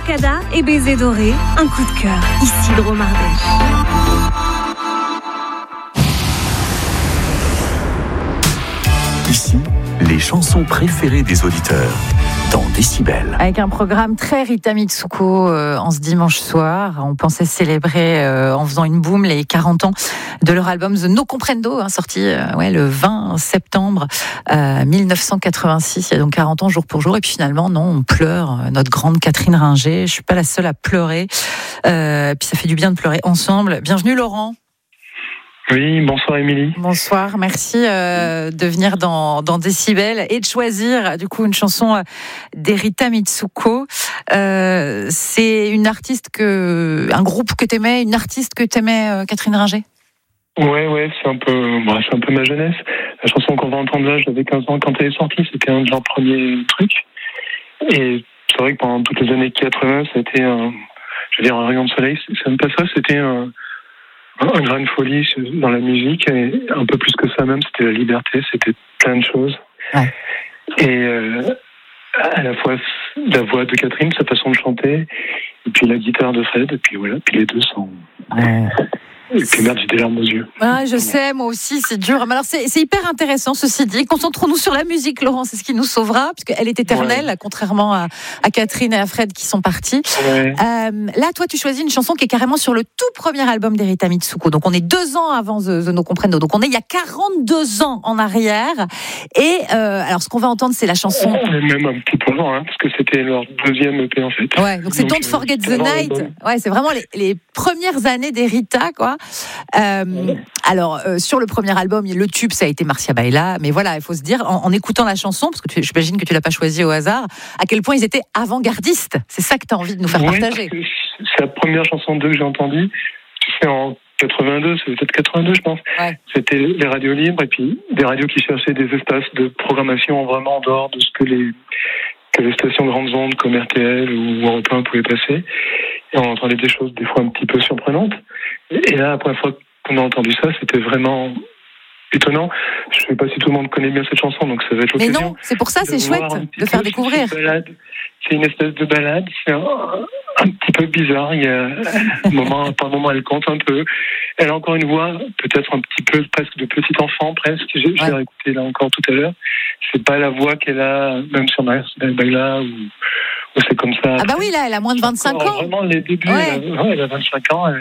Embarcada et Baiser doré, un coup de cœur, Isidro Mardèche. Ici, les chansons préférées des auditeurs dans Décibel. Avec un programme très Rita Mitsuko en ce dimanche soir. On pensait célébrer en faisant une boum les 40 ans de leur album The No Comprendo, sorti le 20 septembre 1986. Il y a donc 40 ans jour pour jour. Et puis finalement, non, on pleure. Notre grande Catherine Ringer. Je suis pas la seule à pleurer. Puis ça fait du bien de pleurer ensemble. Bienvenue Laurent. Oui, bonsoir Émilie. Bonsoir, merci de venir dans Décibel et de choisir du coup une chanson d'Rita Mitsuko. C'est une artiste un groupe que t'aimais, une artiste que t'aimais, Catherine Ringer. Ouais, c'est un peu ma jeunesse. La chanson qu'on va entendre là, j'avais 15 ans quand elle est sortie, c'était un de leurs premiers trucs. Et c'est vrai que pendant toutes les années 80, c'était un rayon de soleil. C'est même pas ça, c'était une grande folie dans la musique, et un peu plus que ça même, c'était la liberté, c'était plein de choses. Ouais. Et à la fois la voix de Catherine, sa façon de chanter, et puis la guitare de Fred, et puis voilà, puis les deux sont... Ouais. Et puis merde, j'ai des larmes aux yeux. Ah, je sais, moi aussi, c'est dur. Mais alors, c'est hyper intéressant, ceci dit. Concentrons-nous sur la musique, Laurent, c'est ce qui nous sauvera, puisqu'elle est éternelle, contrairement à Catherine et à Fred qui sont partis. Ouais. Là, toi, tu choisis une chanson qui est carrément sur le tout premier album d'Rita Mitsuko. Donc, on est 2 ans avant The No Comprendo. Donc, on est il y a 42 ans en arrière. Et alors, ce qu'on va entendre, c'est la chanson... On est même un petit peu loin, parce que c'était leur 2e EP, en fait. Ouais, donc c'est Don't Forget the Night. Ouais, c'est vraiment les premières années d'Rita, quoi. Alors, sur le premier album, le tube, ça a été Marcia Baila, mais voilà, il faut se dire, en écoutant la chanson, parce que j'imagine que tu l'as pas choisie au hasard, à quel point ils étaient avant-gardistes. C'est ça que tu as envie de nous faire partager. C'est la première chanson d'eux que j'ai entendue. C'est en 82, c'est peut-être 82, je pense. Ouais. C'était les radios libres, et puis des radios qui cherchaient des espaces de programmation vraiment en dehors de ce que les stations grandes ondes comme RTL ou Europe 1 pouvaient passer. Et on entendait des choses des fois un petit peu surprenantes. Et là, la première fois qu'on a entendu ça, c'était vraiment étonnant. Je ne sais pas si tout le monde connaît bien cette chanson, donc ça va être l'occasion. Mais non, c'est pour ça, c'est chouette de faire découvrir. C'est une espèce de balade, c'est un petit peu bizarre. Il y a par moment, elle compte un peu. Elle a encore une voix, peut-être un petit peu presque de petit enfant, presque. Je l'ai réécouté là encore tout à l'heure. C'est pas la voix qu'elle a, même sur Marcia Baila, ou c'est comme ça. Ah bah oui, là, elle a moins de 25 ans. Vraiment, les débuts, elle a 25 ans.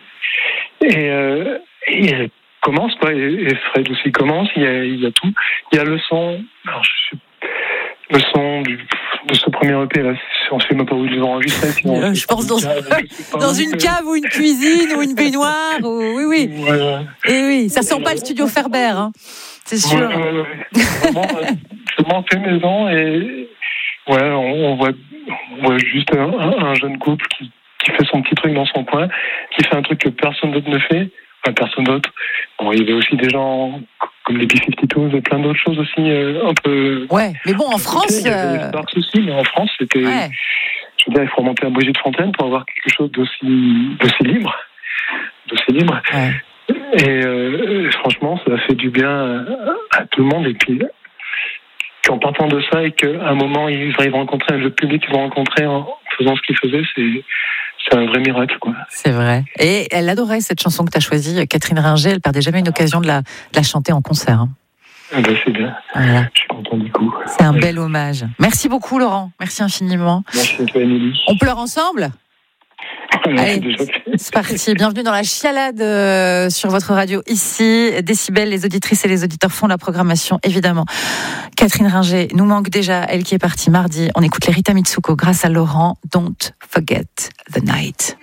Et elle commence, quoi. Et Fred aussi commence. Il y a tout. Il y a le son. Alors, le son de ce premier EP, là, on ne sait même pas où ils l'ont enregistré. Je pense dans une cave ou une cuisine ou une baignoire. Oui. Voilà. Et oui, ça sent pas le studio Ferber, hein. C'est sûr. Vraiment, c'est vraiment fait maison, et on voit juste un jeune couple qui fait son petit truc dans son coin, qui fait un truc que personne d'autre ne fait. Enfin, personne d'autre. Bon, il y avait aussi des gens comme les B-52s et plein d'autres choses aussi un peu... Ouais, mais bon, en France... Il y avait les Sparks aussi, mais en France, c'était... Ouais. Je veux dire, il faut remonter à Brigitte Fontaine pour avoir quelque chose d'aussi libre. Ouais. Et franchement, ça a fait du bien à tout le monde. Et puis, qu'en partant de ça, et qu'à un moment, ils arrivent à rencontrer le public qu'ils vont rencontrer en faisant ce qu'ils faisaient, c'est un vrai miracle, quoi. C'est vrai. Et elle adorait cette chanson que tu as choisie, Catherine Ringer. Elle perdait jamais une occasion de la chanter en concert. Hein. Ah ben c'est bien. Voilà. Je suis content du coup. C'est un bel hommage. Merci beaucoup, Laurent. Merci infiniment. Merci à toi, Émilie. On pleure ensemble ? Allez, c'est parti. Bienvenue dans la chialade sur votre radio ici. Décibel, les auditrices et les auditeurs font la programmation, évidemment. Catherine Ringer nous manque déjà, elle qui est partie mardi. On écoute les Rita Mitsuko grâce à Laurent. Don't Forget the Night.